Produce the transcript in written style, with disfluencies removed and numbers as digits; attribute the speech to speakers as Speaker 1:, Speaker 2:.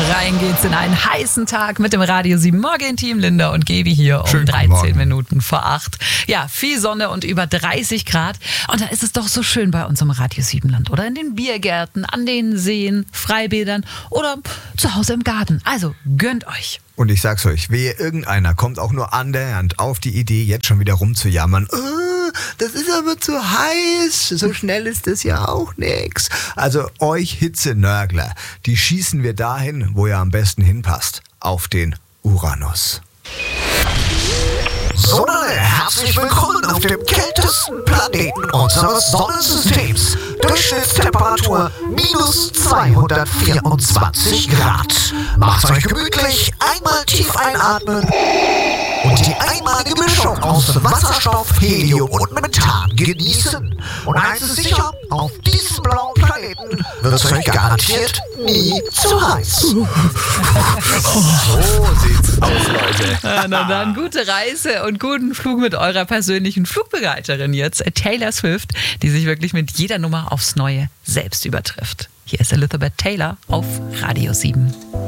Speaker 1: Rein geht's in einen heißen Tag mit dem Radio 7 Morgen-Team. Linda und Gaby hier um
Speaker 2: Schönen guten
Speaker 1: 13
Speaker 2: Morgen.
Speaker 1: Minuten vor 8. Ja, viel Sonne und über 30 Grad. Und da ist es doch so schön bei uns im Radio 7 Land, oder? In den Biergärten, an den Seen, Freibädern oder zu Hause im Garten. Also gönnt euch.
Speaker 2: Und ich sag's euch, wehe irgendeiner kommt auch nur annähernd auf die Idee, jetzt schon wieder rumzujammern. Das ist aber zu heiß. So schnell ist das ja auch nix. Also euch Hitzenörgler, die schießen wir dahin, wo ihr am besten hinpasst. Auf den Uranus.
Speaker 3: Sonne, herzlich willkommen auf dem kältesten Planeten unseres Sonnensystems. Durchschnittstemperatur minus 224 Grad. Macht's euch gemütlich, einmal tief einatmen und die einmalige Mischung aus Wasserstoff, Helium und Methan genießen. Und eins ist sicher, auf diesem blauen Planeten wird es euch garantiert nie zu heiß.
Speaker 2: So sieht's aus, Leute.
Speaker 1: Na dann, gute Reise und guten Flug mit eurer persönlichen Flugbegleiterin jetzt, Taylor Swift, die sich wirklich mit jeder Nummer aufs Neue selbst übertrifft. Hier ist Elizabeth Taylor auf Radio 7.